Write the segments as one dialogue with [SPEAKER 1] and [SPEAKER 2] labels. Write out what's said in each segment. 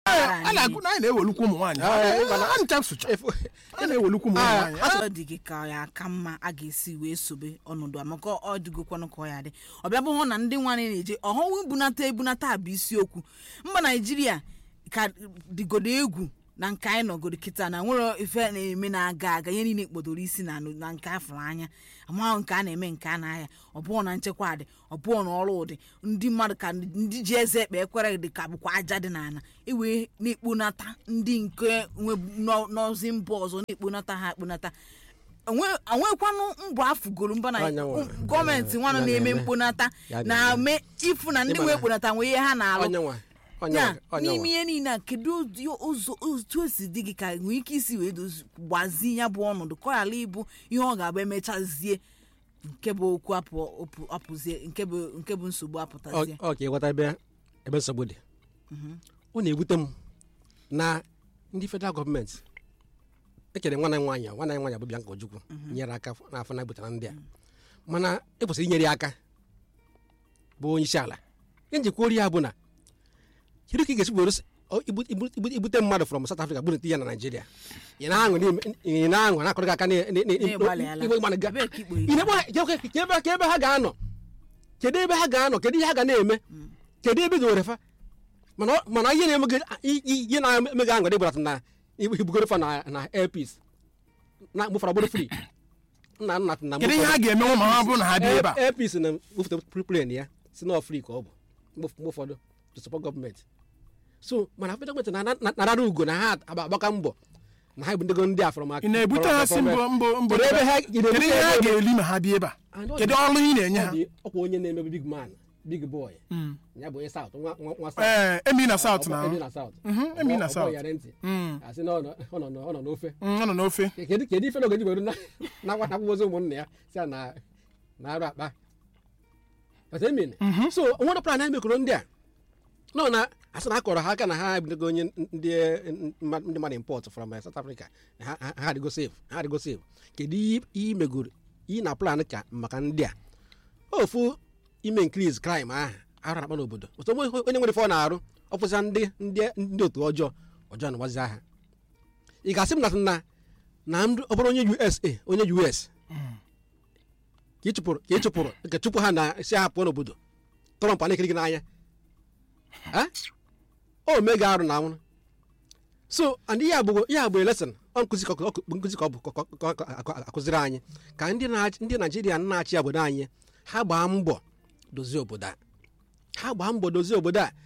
[SPEAKER 1] a na-agụ na anyị na-ewelukwu ụmụ nwaanyị a na-ewelukwu ụmụ nwaanyị
[SPEAKER 2] ọ dị gị ka ya aka mma a ga-esi wee sobe ọnọdụ a maka ọ dịgokwanụ ka ọ ya dị ọbịa bụ hụ na ndị nwaanyị na-eje ọhụụ ebunata bụ isiokwu mba Naijiria ka dịgodo egwu na nke anyị nọgoro kịta na nwere ife na-eme na-aga ihe niile kpọdoro isi na nke afọ anya amahụ nke a na-eme nke a na-aya ọbụọ na nchekwa dị ọbụọ na ọrụ ụdị ndị mmadụ ka ndị ji eze ekpe ekwere dị ka bụkwa aja dị n'ala iwe na-ekponata ndị nke n'ozi mba ọzọ na-ekponata ha ekponata onwekwanụ mbọ afụgoro mba na gọọmenti nwanụ na-eme mkponata na-eme ifu na ndị nwe ekponata nwee ihe ha na-alụ n'ime ihe niile a kedu ụzọ otu esi dị gị ka nwee ike isi wee gbazie ya bụ ọnọdụ ka ọ ghara ịbụ ihe ọ ga-agba emechazie nke bụ okwu apụzie nke bụ nsogbu apụtazie
[SPEAKER 3] ka ịghọta ebe nsogbu dị ọ na-ewute m na ndị federal gọọmenti ekere nwana nwaanyị bụ Bianca Ojukwu nyere aka n'afọ na-egbutara ndị a mana e kwesịrị inyere ya aka bụ onye isi ala njikwa ori ya bụ na kedu ka ị ga-esi ibute mmadụ from South Africa bụrụ ya na Nigeria ị na-aṅụ na-akọrọ gị aka ka ebe ha ga-anọ kedu ebe ha ga-anọ kedu ihe ha ga na-eme kedu ebe ga-were fa mana ihe na-eme gị aṅụ dịbụrata na ibugoro fa na airpeace na mụfara bụrụ free
[SPEAKER 1] kedu ihe ha ga-eme ma ha bụrụ na ha dị ebe a
[SPEAKER 3] airpeace na mụfụta plane ya si na free ka ọ bụ mgbe ụfọdụ to support gọọmenti so mana federal gọọmenti na-arara ugo na ha agbaka mbọ na ha bụ ndego ndị afọrọ maka
[SPEAKER 1] ị na-ebute ha si mbọ ebe ha ga-eli ma ha bịa ebe a kedu ọrụ ị na-enye ha
[SPEAKER 3] ọkwa onye na-eme big man big boy ya bụ onye South nwa
[SPEAKER 1] emi na South na emi na South
[SPEAKER 3] asị na ọ nọ n'ofe
[SPEAKER 1] ọ nọ n'ofe
[SPEAKER 3] kedu ife na ogeji were na nwata akwụkwọ ụmụnne ya si na arụ akpa so nwere plan ha mekọrọ ndị a nọ na asị na akọrọ ha aka na ha ebidego onye ndị mmadụ import from South Africa ha adịgo save kedu ihe megoro ihe na plan ka maka ndị a ofu ime increase crime ahụ arụ na-akpa n'obodo onye nwere ife ọ na-arụ ọpụza ndị otu ọjọọ na-agbazi aha ị ga-asị m na ọ bụrụ onye US ka ị chụpụrụ nke chụpụ ha na si ha pụọ n'obodo Trump na-ekiri gị n'anya o mega arụ na anwụrụ so and ihe abụ lesson nkụzi ka ọ bụ akụziri anyị ka ndị Naijiria na-achị obodo anyị ha gbaa mbọ dozie obodo a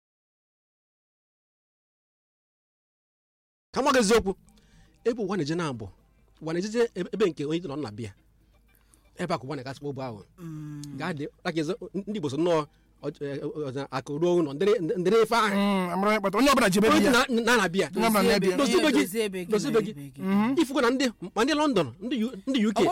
[SPEAKER 3] ka m gwa gị eziokwu ebe ụwa na-eje na-abụ ụwa na-ejeje ebe nke onye dị nọ na bịa ebe akụwa na-egasịkwa ụgbọ ahụ ga-adị ndị Igbo so nnọọ akụ ruo ụlọ ndịrị ife ahụ
[SPEAKER 1] onye ọbụla jebe
[SPEAKER 3] na-abịa dozibe gị ifugo na ndị London ndị UK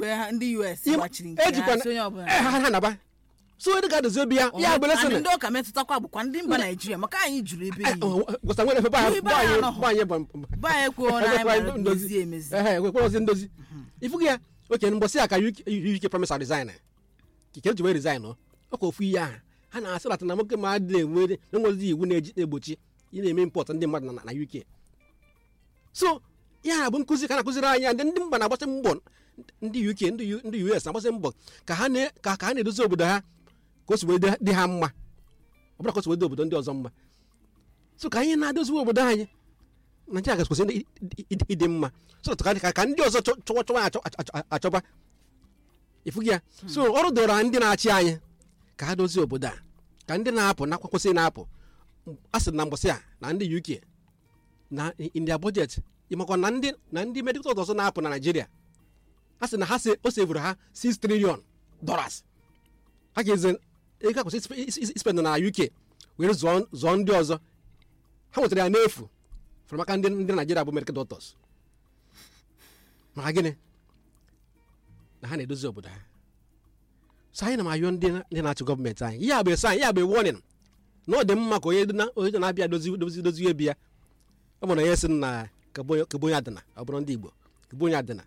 [SPEAKER 3] ejikwa ha naba so ede ga-adozi obi ya ya bụ lesson
[SPEAKER 2] ndị ọka metụtakwa bụkwa ndị mba Naijiria maka anyị juru ebe
[SPEAKER 3] gwasa nwere ebe anyị kwekwerozi ndozi ifugo ya oke mbọsị a ka UK promise resign kike ji wee resign ọkwa ofu ihe ahụ ha na-asịlata na nwoke ma adị na-enwere na-enwezi iwu na-egbochi ị na-eme import ndị mmadụ na UK so ya bụ nkụzi ka na-akụziri anyị ndị mba na-agbasị mbọ ndị UK ndị US na-agbasị mbọ ka ha na-edozi obodo ha ka o si wee dị ha mma ọ bụla ka o si wee dị obodo ndị ọzọ mma so ka anyị na-adozi obodo anyị Naịjirịa ga-ekwesị ịdị mma so ka ndị ọzọ chọwa achọba ifu ya so ọrụ dọrọ ndị na-achị anyị ka ha dozie obodo a ka ndị na-apụ nakwa kwesịrị na-apụ a sị na mbọsị a na ndị UK na India budget ịmakwa na ndị medical ọzọ na-apụ na Nigeria a sị na o sevuru ha $6 trillion ha ga-eze ego a kwesịrị ispend na UK were zụọ ndị ọzọ ha nwetara ya n'efu fọrọ maka ndị Nigeria bụ medical doctors maka gịnị na ha na-edozi obodo ha so anyị na-ayọ ndị na-achị gọọmenti anyị ya bụ warning na ọ dị mma ka onye na-abịa dozi ebi ya ọ bụ na ya sị na kebo onye adịna ọ bụrụ ndị Igbo kebo onye adịna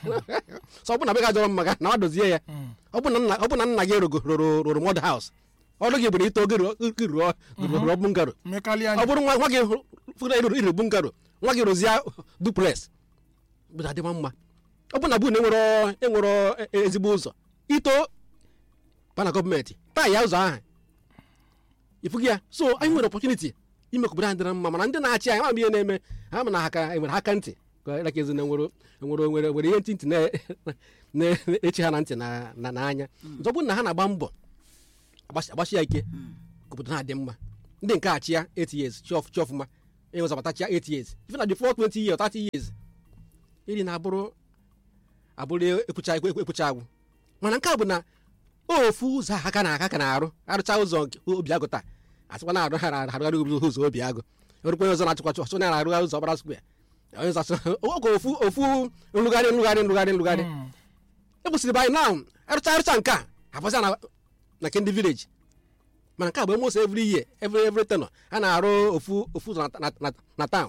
[SPEAKER 3] so ọ bụ na be ga jọrọ mma na ọ dozie ya ọ bụ na nna gị rụrụ mod house ọrụ gị bụrụ ite oge rụọ bungaro ọ bụrụ nwa gị fụrụ ịrụ bungaro nwa gị rụzie duplex bụda adịma mma ọ bụ na bụ na enwere ezigbo ụzọ ito bana gọọmenti taa ya ụzọ ahụ ifugi ya so anyị nwere opportunity ime ka obodo anyị dịra mma mana ndị na-achị anyị ma ihe na-eme ha ma na enwere aka ntị ezi na nwere ihe ntị na-echi ha na ntị na anya ọzọ bụ na ha na-agba mbọ agbasi ya ike ka obodo na-adị mma ndị nke achị ya 8 years chi ọfụma enwezabatachi ya 8 years ife na before 20 years 30 years iri na-abụrụ ekwucha agwụ mana nke a bụ na ofu ụzọ aka na-arụ arụcha ụzọ nke obi agụ taa asịkwa na arụ ha arụgharị ụzọ obi agụ erukwenye ọzọ na-achịkwa ọsọ na-arụgharị ụzọ ọbara square ofu nrụgharị ekwesịrị bụ anyị na arụcha nke a hapụzi na nke ndị vileji mana nke a bụ almost every year every tenor a na-arụ ofu ụzọ na taụn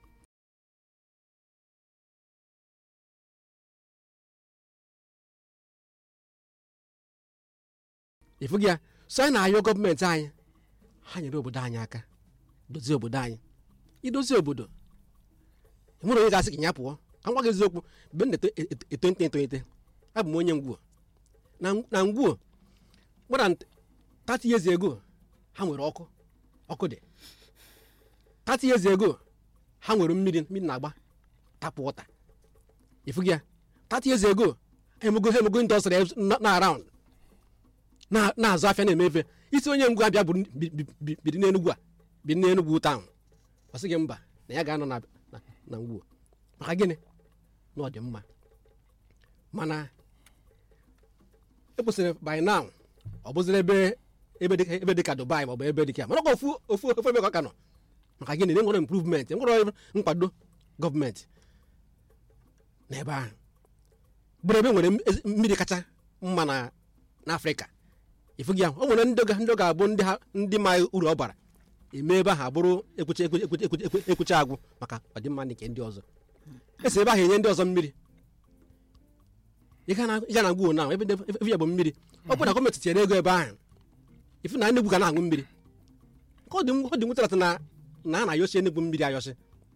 [SPEAKER 3] ifugi ya so anyị na-ayọ gọọmenti anyị ha nyere obodo anyị aka dozie obodo anyị idozi obodo enwere onye ga-asị ka ya pụọ ka m gwa gị eziokwu mgbe m na-etonite abụ m onye ngwuo na ngwuo gbara 30 years ago ha nwere ọkụ dị 30 years ago ha nwere mmiri na-agba tap water ifugi ya 30 years ago emego indọstrị na around na-azụ afịa na-eme efe isi onye ngwu abịa biri n'Enugwu taụn ọ sị gị mba na ya ga-anọ na ngwuo maka gịnị na ọ dị mma mana ekwesịrị by now ọ bụziri ebe dị ka Dubai maọbụ ebe dị ka mana ofu ebe ka ọ ka nọ maka gịnị na enwere improvement enwere nkwado gọọmenti n'ebe ahụ bụrụ ebe nwere mmiri kacha mma n'Afrịka ifugi ya o nwere ndị ga-abụ ndị ma uru ọ bara eme ebe ahụ abụrụ ekwucha agwụ maka ọdịmma nke ndị ọzọ esi ebe ahụ enye ndị ọzọ mmiri ịga na gwuo na ebe ya bụ mmiri ọ bụ na gọọmenti tinyere ego ebe ahụ ifu na Enugu ga na-aṅụ mmiri ọ dị nwetara na a na-ayọsi Enugu mmiri ayọsi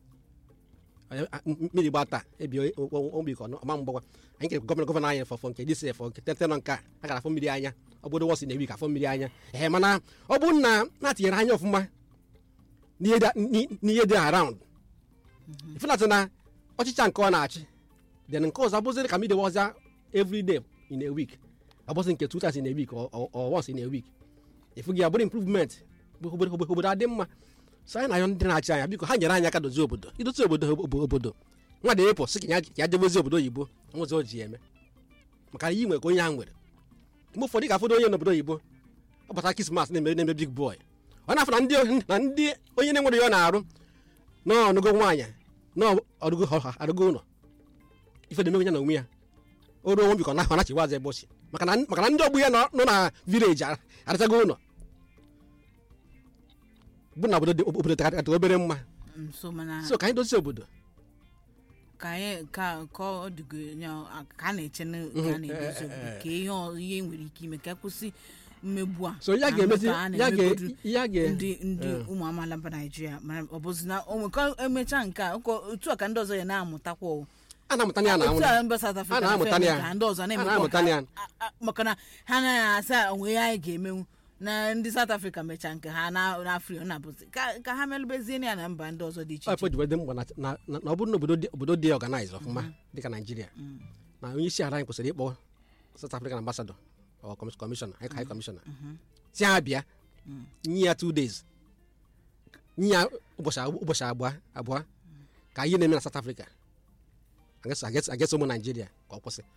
[SPEAKER 3] mmiri gba taa ebiobiko ọma mgbagwa anyị kere gọvanọ anyị fọfọ nke DCF nke tetenọ nke a gara afọ mmiri anya ọ bụrụ wọsi na ewi ka afọ mmiri anya mana ọ bụ na-atinyere anya ọfụma n'ihe dị around ifenatị na ọchịcha nke ọ na-achị then nke ọzọ abụziri ka m idewaza every day in a week abụzị nke 2 times in a week or once in a week ifugi ya bụrụ improvement obodo adị mma so anyị na-ayọ ndị na-achị anya biko ha nyere anyị aka dozie obodo idozi obodo nwa dị ịpụ sị ka ya jebezi obodo oyibo nwụzi o ji eme maka iyi nwere ka onye ahụ nwere mgbe ụfọdụ ka afọdụ onye n'obodo oyibo ọ bata Krismas na-eme big boy ọ na-afụ na ndị onye na-enwere ya ọ na-arụ n'ọnụgo nwaanyị arụgo ụlọ ife na-eme onye na onwe ya o ruo biko na anachiwazi ebe osi maka na ndị ọgbụ ya nọ na vileji arịtago ụlọ bụ na obodo taka obere mma so ka anyị dozie obodo
[SPEAKER 2] ka ọ dịgo ka a na-eche na na-edozi obodo ka ihe nwere ike ime ka kwụsị mmegbu a
[SPEAKER 3] so ya ga-emezi
[SPEAKER 2] ndị ụmụ amaala mba Naịjirịa mana ọ bụzi na onweka emechaa nke a otu a ka ndị ọzọ ya na-amụtakwa
[SPEAKER 3] a na-amụtanya na
[SPEAKER 2] ndị ọzọ na-emekwa maka na ha na-asị onwe ya anyị ga-emenwu na ndị South Africa mechaa nke ha n'Afrịka na-abụzi ka ha melubezie ya na mba ndị ọzọ dị iche iche
[SPEAKER 3] dị mkpa na ọ bụrụ na obodo dị organized ọfụma dịka Naịjirịa na onye isi ala anyị kwesịrị ịkpọ South African ambassador or commissioner high commissioner si ha bịa nye ya 2 days nye ya ụbọchị abụọ ka ihe na-eme na South Africa against ụmụ Naịjirịa ka ọ kwụsị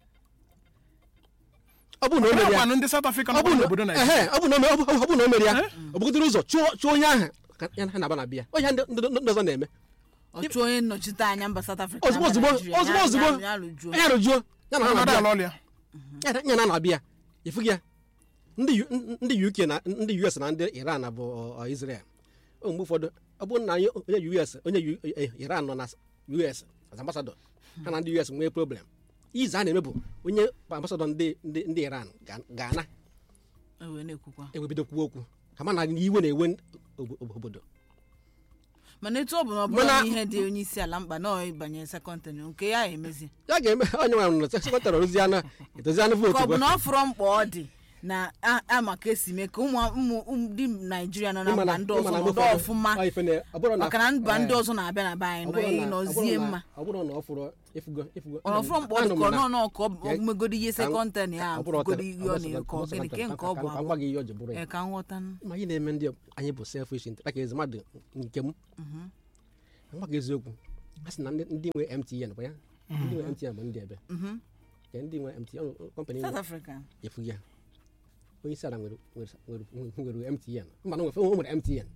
[SPEAKER 3] ọ bụ na o mere ya
[SPEAKER 1] ndị South Africa ọ bụ na
[SPEAKER 3] o mere ya ọ bụgodoro ụzọ chụọ onye ahụ ha na-aba na bịa onye ndị ọzọ na-eme
[SPEAKER 2] chụọ onye nnọchite anya mba South Africa
[SPEAKER 3] ozugbo ya arụjuo ya na na-abịa ifugi ya ndị UK na ndị US na ndị Iran bụ Israel mgbe ụfọdụ ọ bụ na onye Iran nọ na US as ambassador ha na ndị US nwee problem ize a na-eme bụ onye ambassador ndị Iran ga-ana
[SPEAKER 2] na-ekwukwa
[SPEAKER 3] kwuo okwu kama na iwe na-ewe obodo
[SPEAKER 2] mana etu ọ bụ na ọ bụrụ ihe dị onye isi ala mkpa na ịbanye sekọndịrị nke ya emezi
[SPEAKER 3] ya ga-eme onye nwere na sekọndịrị ozianụ vootu
[SPEAKER 2] ka ọ bụ na ọ fụrụ mkpa ọ dị na ama ka esi mee ka ụmụ ndị Naijiria nọ na mba ndị ọzọ nọdụ ọfụma maka na mba ndị ọzọ na-abịa na be anyị nọzie mma
[SPEAKER 3] ọ bụrụ na ọ fụrụ
[SPEAKER 2] ọ fụrụ mkpa ọ dị ka ọ nọ ka ọ megodi ihe sekọndịrị ya megodi ihe ọ na-ekọ gịnị ka nke ọ bụ abụọ ka nghọta
[SPEAKER 3] ma anyị na-eme ndị anyị bụ selfish ka ezi mmadụ nke m maka eziokwu a sị na ndị nwe MTN bụ ya ndị nwe MTN bụ ndị ebe ka ndị nwe MTN kọmpanị
[SPEAKER 2] South Africa
[SPEAKER 3] efu ya onye isi ala nwere MTN mba na o nwere MTN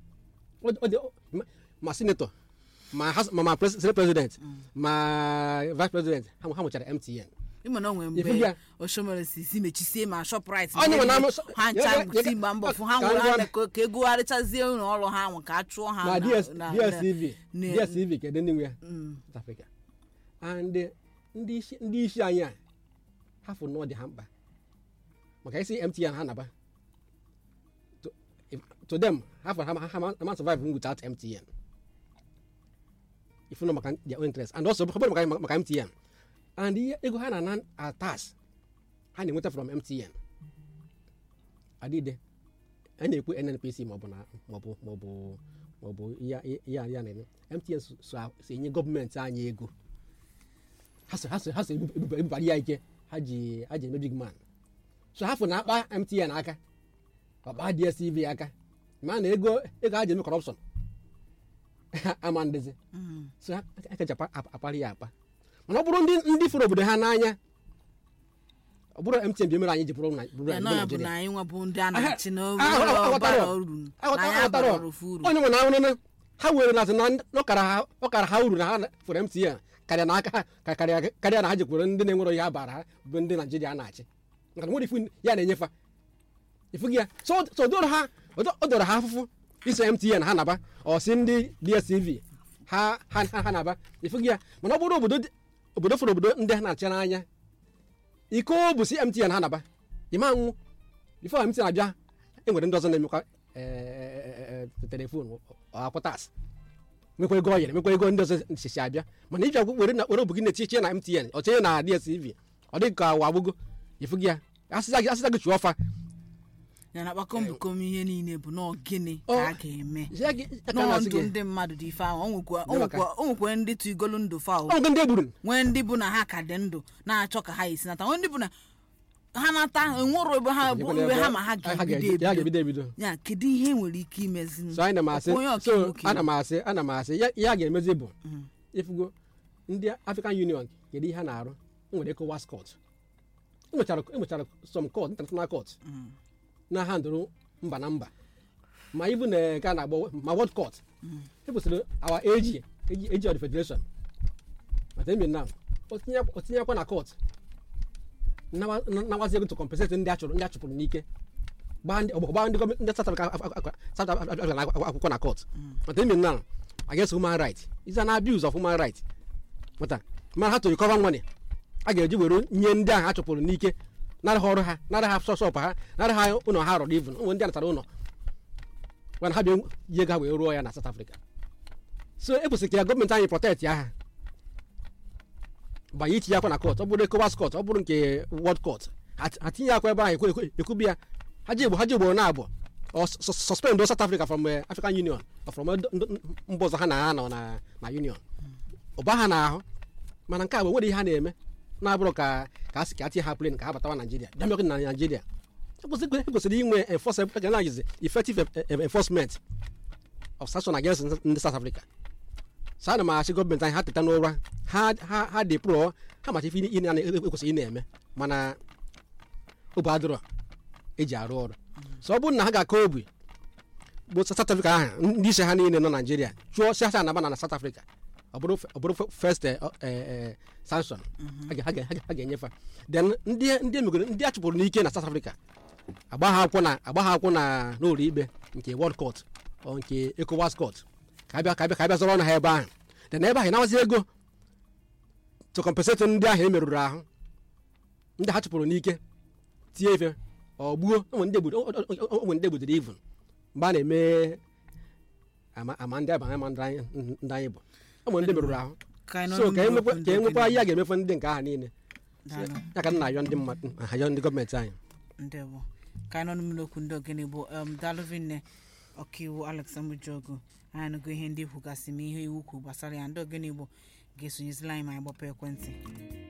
[SPEAKER 3] ma sinetọ ma president ma vice president ha nwechara MTN
[SPEAKER 2] ịma na onwe mgbe Oshomole si mechisie ma Shoprite ha ncha si mgba mbọ fụ ha nwere ka egogharịchazie ụlọ ọrụ ha nwe ka a chụọ ha
[SPEAKER 3] na DSTV kedụ ndị nwe ya South Africa and ndị isi anyị a hafụ na ọ dị ha mkpa maka isi MTN ha naba to them hafụ ha survive without MTN if no maka their own interest and also maka MTN and ego ha na tax ha na-enweta from MTN adịde a na-ekwu NNPC maọbụ ya na-eme MTN so enye gọọmenti anyị ego ha so ebubara ya ike ha ji eme big man so hafụ na akpa MTN aka ọkpa DSTV aka ma na ego ha ji eme corruption ama ndezi so aka ji apari ya apa mana ọ bụrụ ndị fụrụ obodo ha n'anya ọ bụrụ MTN bi mere anyị ji bụrụ onye nwe na ahụrụ ha were na ọkara ha uru na ha fụrụ MTN karịa na aka ha karịa na ha jikwuru ndị na-enwere ihe abara ha bụ ndị Naijiria na-achị maka na nwere ifu ya na-enyefa ifu ya so o doro ha afụfụ iso MTN ha naba ọsị ndị DSTV ha naba ifu ya mana ọ bụrụ obodo fụrụ obodo ndị ha na-achị n'anya iko bụ si MTN ha naba ịma nwụ bifo MTN abịa enwere ndị ọzọ na-emekwa telefon akwụtas mekwa ego oyere mekwa ego ndị ọzọ nchichi abịa mana iji agwụ were obu gị na-etinye na MTN ọ tinye na DSTV ọ dị ka wagbugo ifu gị ya asịza gị chụọ ọfa
[SPEAKER 2] ya na kpakọmbukom ihe niile bụ na gịnị ka a ga-eme n'ọndụ ndị mmadụ dị ife ahụ o nwekwe ndị tụigolu ndụ fa nwee ndị bụ na ha ka dị ndụ na-achọ ka ha esi nata nwee ndị bụ na ha nata enwero ebe ha bụ mgbe ha ma ha ga-ebido
[SPEAKER 3] ebido
[SPEAKER 2] ya kedu ihe nwere ike imezi
[SPEAKER 3] so ana m asị ya ga-emezi bụ ifugo ndị African Union kedu ihe ha na-arụ nwere ECOWAS court enwechara some court international court na handụrụ mba na mba ma ibu na ka na-agba ma world court ekwesịrị our AG of the federation mata emi na o tinyekwa na court nawazi ego to compensate ndị achụpụrụ n'ike gbaa ndị gọọmenti South Africa akwụkwọ na court mata emi na against human rights is an abuse of human rights mata ma ha to recover money a ga-eji were nye ndị ahụ achụpụrụ n'ike nara ha ọrụ ha nara ha sọsọpụ ha nara ha ụlọ ha rọrọ even ụmụ ndị a natara ụlọ mana ha bịa ihe ga wee rụọ ya na South Africa so ekwesịrị ka ya gọọmenti anyị protect ya ha banye itinye akwa na court ọ bụrụ ECOWAS court ọ bụrụ nke world court ha tinye akwa ebe ahụ ekwubi ya ha ji ugboro na abụọ suspend South Africa from African Union or from mba ọzọ ha na-anọ na union ụba ha na-ahụ mana nke a bụ nwere ihe ha na-eme na-abụrụ ka a sị ka atinye ha plane ka ha batawa Naijiria bịa mekọ na Naijiria ekwesịrị inwe effective enforcement of sanction against ndị South Africa so ana m achị gọọmenti anyị ha teta n'ụra ha dị pro ha macha ife ekwesịrị ị na-eme mana obi adịrọ eji arụ ọrụ so ọ bụrụ na ha ga-aka obi bụ South Africa ahụ ndị isi ha niile nọ Naijiria chụọ si ha na South Africa ọ bụrụ first sanction ha ga-enyefe then ndị emegoro ndị a chụpụrụ n'ike na South Africa agba ha akwụkwọ na n'ụlọ ikpe nke World Court ọ nke ECOWAS Court ka abịa zọrọ ọnụ ha ebe ahụ then ebe ahụ na-awazi ego to compensate ndị ahụ emerụrụ ahụ ndị ha chụpụrụ n'ike tie ife ọ gbuo ụmụ ndị obodo even mgbe a na-eme ama ndị aba ama ndị anyị bụ ụmụ ndị merụrụ ahụ so ka enwekwa ihe a ga-emefu ndị nke aha niile ya ka m na-ayọ ndị mmadụ ayọ ndị gọọmenti anyị
[SPEAKER 2] ndewo ka anyị nọ n'ụlọ okwu ndị ogene bụ dalụvinne ọkaiwu Alex Amujogu anyị nụgo ihe ndị kwugasị ma ihe iwu kwu gbasara ya ndị ogene Igbo ga-esonyezila anyị ma anyị gbapụ ekwentị